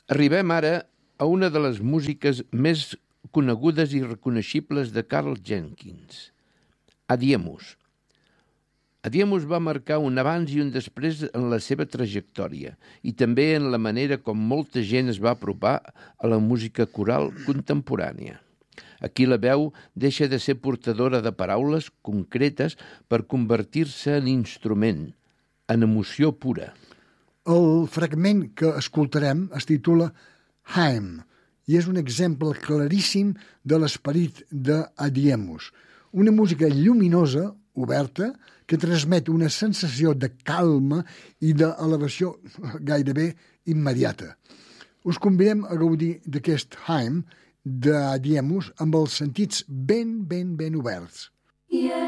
Arribem ara a una de les músiques més conegudes i reconeixibles de Karl Jenkins, Adiemus. Adiemus va marcar un abans i un després en la seva trajectòria i també en la manera com molta gent es va apropar a la música coral contemporània. Aquí la veu deixa de ser portadora de paraules concretes per convertir-se en instrument, en emoció pura. El fragment que escoltarem es titula Hymn i és un exemple claríssim de l'esperit d'Adiemus. Una música lluminosa, oberta, que transmet una sensació de calma i d'elevació gairebé immediata. Us convidem a gaudir d'aquest hymn d'Adiemus amb els sentits ben oberts.